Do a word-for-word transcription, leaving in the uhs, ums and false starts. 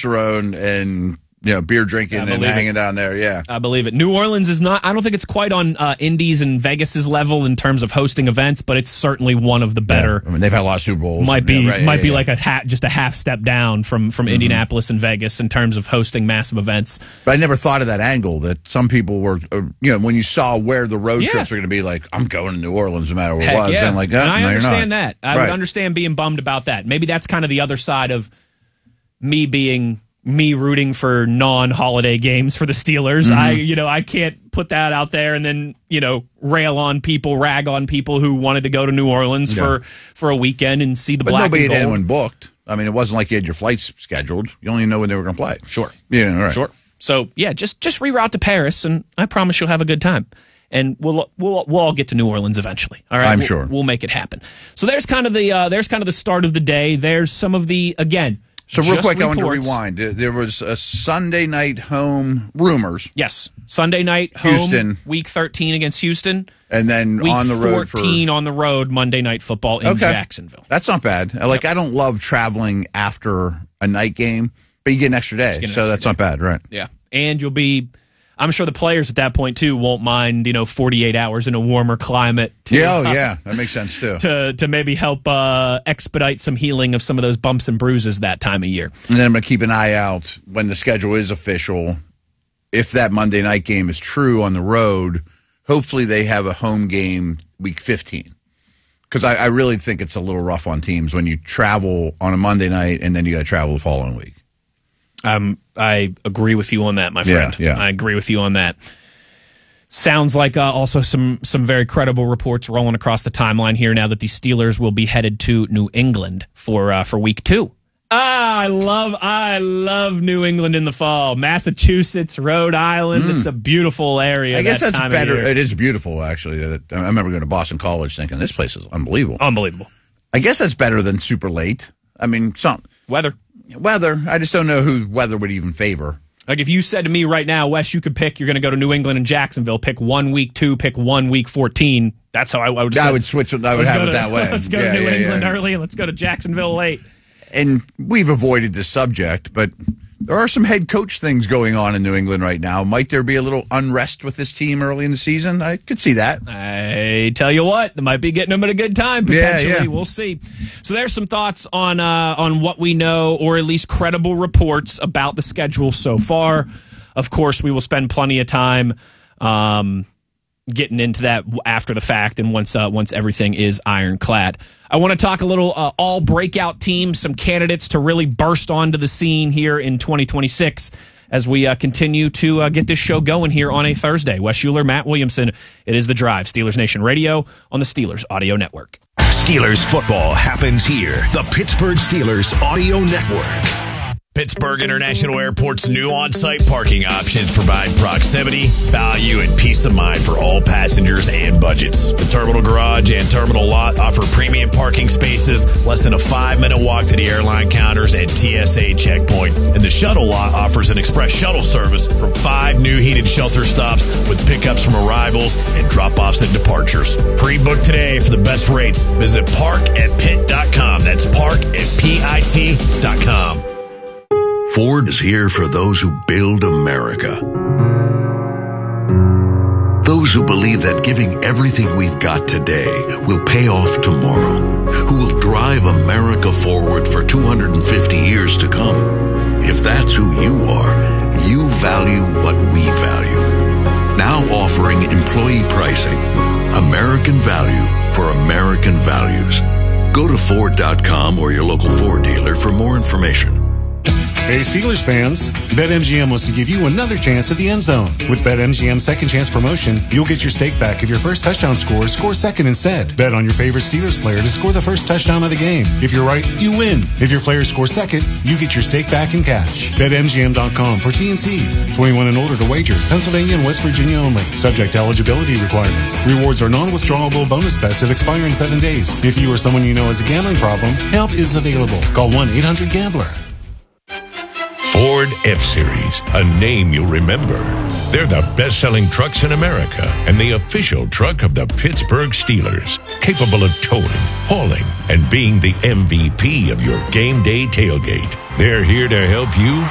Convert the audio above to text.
testosterone and, you know, beer drinking and hanging it. down there. Yeah. I believe it. New Orleans is not, I don't think it's quite on uh, Indy's and Vegas's level in terms of hosting events, but it's certainly one of the better. Yeah. I mean, they've had a lot of Super Bowls. Might be, yeah, right, might yeah, be yeah. like a hat, just a half step down from, from mm-hmm. Indianapolis and Vegas in terms of hosting massive events. But I never thought of that angle that some people were, uh, you know, when you saw where the road yeah. trips were going to be, like, I'm going to New Orleans no matter what Heck it was. Yeah. And, like, oh, and I no, understand you're that. not. I right. would understand being bummed about that. Maybe that's kind of the other side of me being me rooting for non-holiday games for the Steelers. Mm-hmm. I, you know, I can't put that out there and then, you know, rail on people, rag on people who wanted to go to New Orleans yeah. for, for a weekend and see the but black nobody and gold. had anyone booked. I mean, it wasn't like you had your flights scheduled. You only know when they were going to play. Sure. Yeah, right. Sure. So, yeah, just just reroute to Paris, and I promise you'll have a good time. And we'll we'll we'll all get to New Orleans eventually. All right, I'm we'll, sure we'll make it happen. So there's kind of the uh, there's kind of the start of the day. There's some of the again. So real quick, reports. I want to rewind. There was a Sunday night home rumors. Yes, Sunday night home. Houston. Week thirteen against Houston. And then week on the road fourteen for... on the road, Monday Night Football in okay. Jacksonville. That's not bad. Like, yep. I don't love traveling after a night game, but you get an extra day, an so extra that's day. not bad, right? Yeah, and you'll be... I'm sure the players at that point, too, won't mind, you know, forty-eight hours in a warmer climate. To, yeah, oh, uh, yeah. That makes sense, too. To to maybe help uh, expedite some healing of some of those bumps and bruises that time of year. And then I'm going to keep an eye out when the schedule is official. If that Monday night game is true on the road, hopefully they have a home game week fifteen. Because I, I really think it's a little rough on teams when you travel on a Monday night and then you got to travel the following week. Um, I agree with you on that, my friend. Yeah, yeah. I agree with you on that. Sounds like uh, also some some very credible reports rolling across the timeline here now that the Steelers will be headed to New England for uh, for week two. Ah, I love I love New England in the fall. Massachusetts, Rhode Island. Mm. It's a beautiful area. I guess that that's time better. Of year. It is beautiful, actually. I remember going to Boston College thinking this place is unbelievable. Unbelievable. I guess that's better than super late. I mean, some weather. Weather. I just don't know who weather would even favor. Like if you said to me right now, Wes, you could pick, you're going to go to New England and Jacksonville, pick one week two, pick one week fourteen. That's how I, I would. I would switch. I would have it to, that way. Let's go yeah, to New yeah, England yeah. early and let's go to Jacksonville late. And we've avoided this subject, but there are some head coach things going on in New England right now. Might there be a little unrest with this team early in the season? I could see that. I tell you what, they might be getting them at a good time, potentially. Yeah, yeah. We'll see. So there's some thoughts on uh, on what we know, or at least credible reports about the schedule so far. Of course, we will spend plenty of time um, getting into that after the fact and once uh, once everything is ironclad. I want to talk a little uh, all breakout teams, some candidates to really burst onto the scene here in twenty twenty-six as we uh, continue to uh, get this show going here on a Thursday. Wes Schuler, Matt Williamson, it is The Drive, Steelers Nation Radio on the Steelers Audio Network. Steelers football happens here. The Pittsburgh Steelers Audio Network. Pittsburgh International Airport's new on-site parking options provide proximity, value, and peace of mind for all passengers and budgets. The Terminal Garage and Terminal Lot offer premium parking spaces, less than a five-minute walk to the airline counters and T S A checkpoint. And the Shuttle Lot offers an express shuttle service from five new heated shelter stops with pickups from arrivals and drop-offs and departures. Pre-book today for the best rates. Visit park at pitt dot com. That's park at pitt dot com. Ford is here for those who build America. Those who believe that giving everything we've got today will pay off tomorrow. Who will drive America forward for two hundred fifty years to come. If that's who you are, you value what we value. Now offering employee pricing. American value for American values. Go to Ford dot com or your local Ford dealer for more information. Hey Steelers fans, BetMGM wants to give you another chance at the end zone. With BetMGM's Second Chance promotion, you'll get your stake back if your first touchdown scorer scores second instead. Bet on your favorite Steelers player to score the first touchdown of the game. If you're right, you win. If your player scores second, you get your stake back in cash. Bet M G M dot com for T and C's. twenty-one and older to wager. Pennsylvania and West Virginia only. Subject to eligibility requirements. Rewards are non-withdrawable bonus bets that expire in seven days. If you or someone you know has a gambling problem, help is available. Call one eight hundred gambler. Ford F-Series, a name you'll remember. They're the best-selling trucks in America and the official truck of the Pittsburgh Steelers, capable of towing, hauling, and being the M V P of your game day tailgate. They're here to help you